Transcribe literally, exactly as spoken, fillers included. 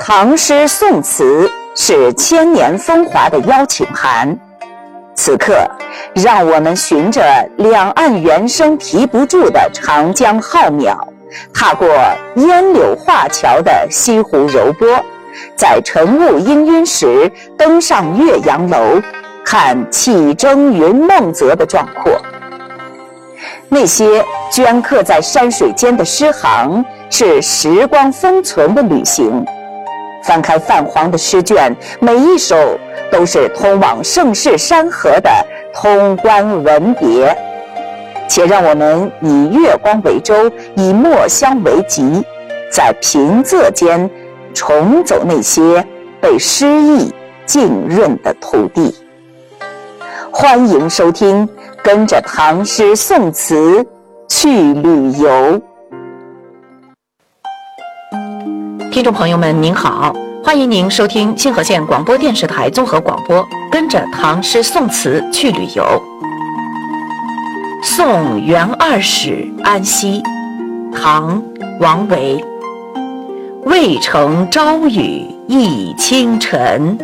唐诗宋词是千年风华的邀请函。此刻，让我们循着两岸猿声啼不住的长江浩渺，踏过烟柳画桥的西湖柔波，在晨雾氤氲时登上岳阳楼，看气蒸云梦泽的壮阔。那些镌刻在山水间的诗行，是时光封存的旅行。翻开泛黄的诗卷，每一首都是通往盛世山河的通关文别。且让我们以月光为舟，以墨香为笈，在平仄间重走那些被诗意浸润的土地。欢迎收听，跟着唐诗宋词去旅游。 听众朋友们您好，欢迎您收听清河县广播电视台综合广播，跟着唐诗宋词去旅游。送元二使安西，唐·王维。渭城朝雨浥轻尘，